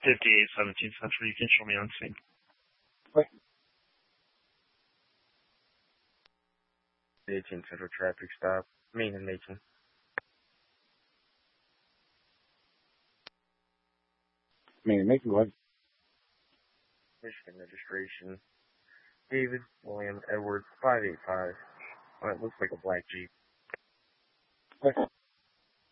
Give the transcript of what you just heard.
58 17th Century. You can show me on scene. What? 18th Central traffic stop. Main and Macon. Main and Macon, go ahead. Michigan registration. David William Edward 585. It looks like a black Jeep. What?